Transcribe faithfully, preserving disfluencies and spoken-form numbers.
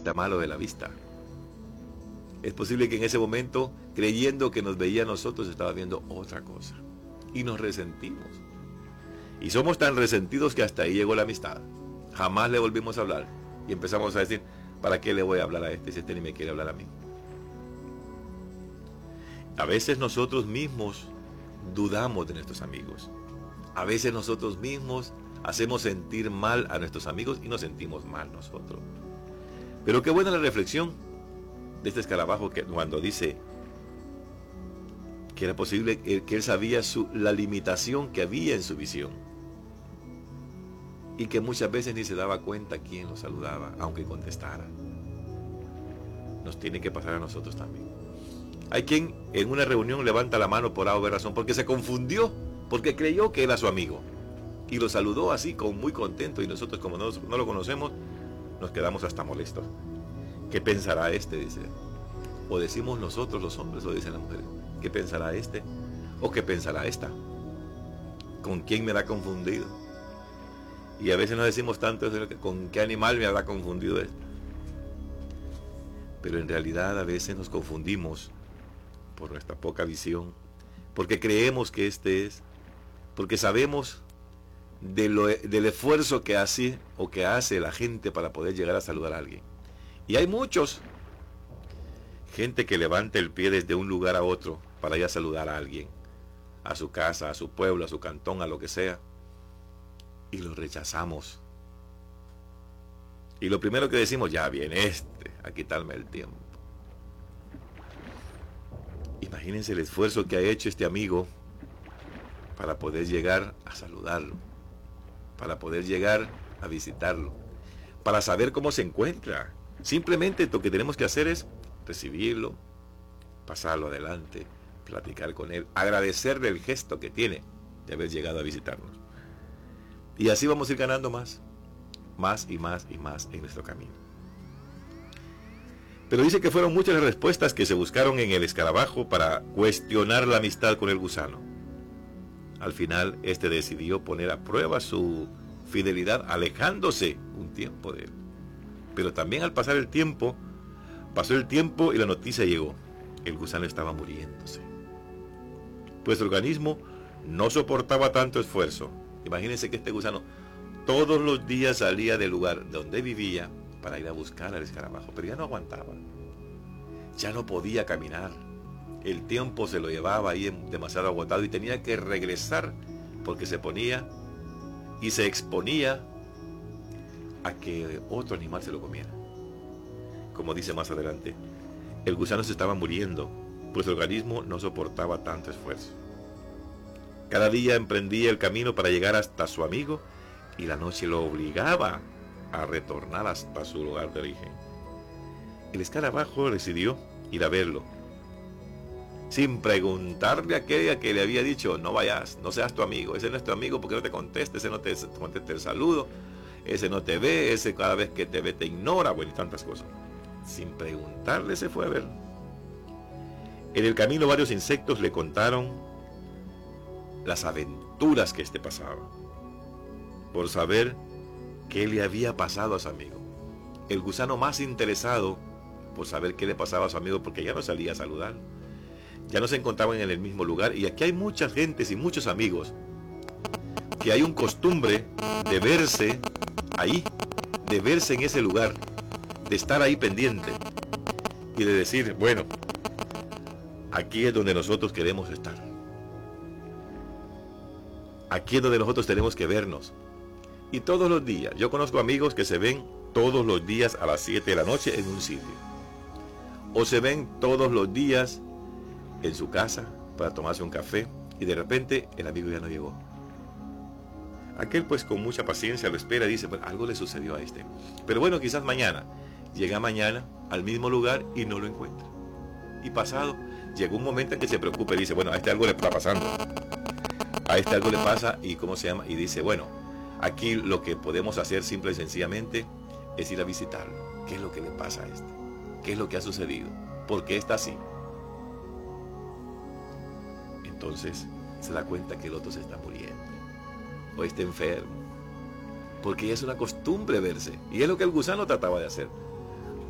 está malo de la vista. Es posible que en ese momento, creyendo que nos veía a nosotros, estaba viendo otra cosa. Y nos resentimos. Y somos tan resentidos que hasta ahí llegó la amistad. Jamás le volvimos a hablar. Y empezamos a decir, ¿para qué le voy a hablar a este si este ni me quiere hablar a mí? A veces nosotros mismos dudamos de nuestros amigos. A veces nosotros mismos hacemos sentir mal a nuestros amigos y nos sentimos mal nosotros. Pero qué buena la reflexión de este escarabajo que cuando dice que era posible que él sabía su, la limitación que había en su visión y que muchas veces ni se daba cuenta quién lo saludaba, aunque contestara. Nos tiene que pasar a nosotros también. Hay quien en una reunión levanta la mano por A o B razón porque se confundió, porque creyó que era su amigo y lo saludó así, con muy contento, y nosotros, como no, no lo conocemos, nos quedamos hasta molestos. ¿Qué pensará este? Dice. O decimos nosotros los hombres, o dicen las mujeres. ¿Qué pensará este? ¿O qué pensará esta? ¿Con quién me habrá confundido? Y a veces nos decimos tanto, ¿con qué animal me habrá confundido esto? Pero en realidad a veces nos confundimos por nuestra poca visión, porque creemos que este es, porque sabemos de lo, del esfuerzo que hace o que hace la gente para poder llegar a saludar a alguien. Y hay muchos, gente que levanta el pie desde un lugar a otro para ir a saludar a alguien, a su casa, a su pueblo, a su cantón, a lo que sea, y lo rechazamos. Y lo primero que decimos, ya viene este a quitarme el tiempo. Imagínense el esfuerzo que ha hecho este amigo para poder llegar a saludarlo, para poder llegar a visitarlo, para saber cómo se encuentra. Simplemente lo que tenemos que hacer es recibirlo, pasarlo adelante, platicar con él, agradecerle el gesto que tiene de haber llegado a visitarnos. Y así vamos a ir ganando más, más y más y más en nuestro camino. Pero dice que fueron muchas las respuestas que se buscaron en el escarabajo para cuestionar la amistad con el gusano. Al final, este decidió poner a prueba su fidelidad alejándose un tiempo de él. Pero también al pasar el tiempo, pasó el tiempo y la noticia llegó. El gusano estaba muriéndose. Pues el organismo no soportaba tanto esfuerzo. Imagínense que este gusano todos los días salía del lugar donde vivía para ir a buscar al escarabajo, pero ya no aguantaba. Ya no podía caminar. El tiempo se lo llevaba ahí demasiado agotado y tenía que regresar porque se ponía y se exponía a que otro animal se lo comiera. Como dice más adelante, el gusano se estaba muriendo, pues el organismo no soportaba tanto esfuerzo. Cada día emprendía el camino para llegar hasta su amigo y la noche lo obligaba a retornar hasta su lugar de origen. El escarabajo decidió ir a verlo, sin preguntarle a aquella que le había dicho, no vayas, no seas tu amigo, ese no es tu amigo porque no te contesta, ese no te contesta el saludo, ese no te ve, ese cada vez que te ve te ignora, bueno, y tantas cosas. Sin preguntarle se fue a ver. En el camino varios insectos le contaron las aventuras que éste pasaba, por saber qué le había pasado a su amigo. El gusano más interesado por saber qué le pasaba a su amigo, porque ya no salía a saludar, ya no se encontraban en el mismo lugar. Y aquí hay muchas gentes y muchos amigos que hay un costumbre de verse ahí, de verse en ese lugar, de estar ahí pendiente y de decir, bueno, aquí es donde nosotros queremos estar, aquí es donde nosotros tenemos que vernos. Y todos los días, yo conozco amigos que se ven todos los días a las siete de la noche en un sitio, o se ven todos los días en su casa para tomarse un café, y de repente el amigo ya no llegó. Aquel pues con mucha paciencia lo espera y dice, pues algo le sucedió a este, pero bueno, quizás mañana. Llega mañana al mismo lugar y no lo encuentra. Y pasado, llegó un momento en que se preocupa y dice, bueno, a este algo le está pasando, a este algo le pasa, y cómo se llama, y dice, bueno, aquí lo que podemos hacer simple y sencillamente es ir a visitarlo. ¿Qué es lo que le pasa a este? ¿Qué es lo que ha sucedido? ¿Por qué está así? Entonces se da cuenta que el otro se está muriendo o está enfermo, porque ya es una costumbre verse, y es lo que el gusano trataba de hacer.